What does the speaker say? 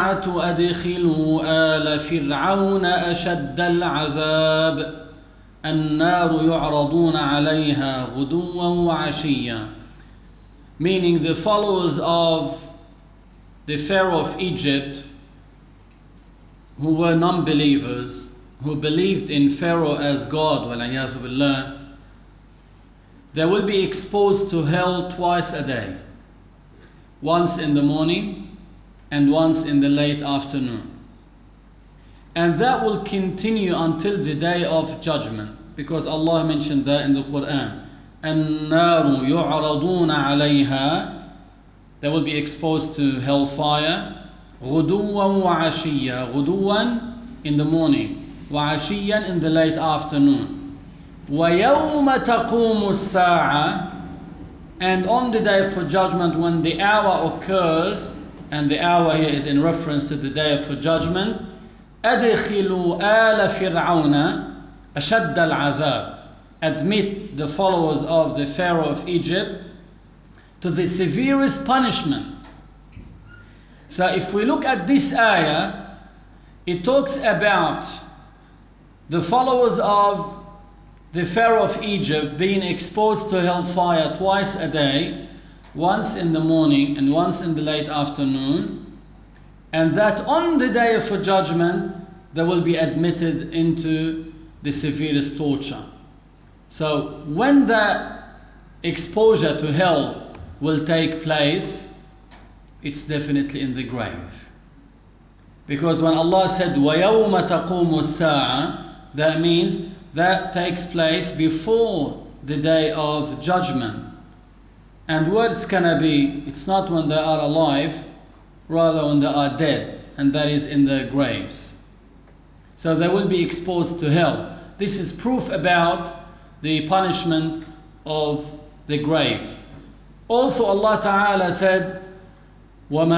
السَّاعَةُ أَدْخِلُوا آلَ فِرْعَوْنَ أَشَدَّ الْعَذَابِ النَّارُ يُعْرَضُونَ عَلَيْهَا غُدُوًّا وَعَشِيًّا. Meaning the followers of the Pharaoh of Egypt, who were non-believers, who believed in Pharaoh as God, وَالْعِيَاذُ بِاللَّهِ, they will be exposed to hell twice a day. Once in the morning and once in the late afternoon. And that will continue until the day of judgment, because Allah mentioned that in the Quran. النَّارُ يُعْرَضُونَ عَلَيْهَا, they will be exposed to hellfire. غُدُوًّا وَعَشِيًّا, غُدُوًّا in the morning, وَعَشِيًّا in the late afternoon. وَيَوْمَ تَقُومُ السَّاعَةِ, and on the day for judgment, when the hour occurs, and the hour here is in reference to the day for judgment, أَدْخِلُوا آلَ فِرْعَوْنَ أَشَدَّ الْعَذَابِ, admit the followers of the Pharaoh of Egypt to the severest punishment. So if we look at this ayah, it talks about the followers of the Pharaoh of Egypt being exposed to hellfire twice a day, once in the morning and once in the late afternoon, and that on the day of judgment they will be admitted into the severest torture. So when the exposure to hell will take place, it's definitely in the grave. Because when Allah said وَيَوْمَ تَقُومُ السَّاعَةِ, that means that takes place before the day of judgment. And what it's gonna be, it's not when they are alive, rather when they are dead, and that is in their graves. So they will be exposed to hell. This is proof about the punishment of the grave. Also Allah Ta'ala said, وَمَنْ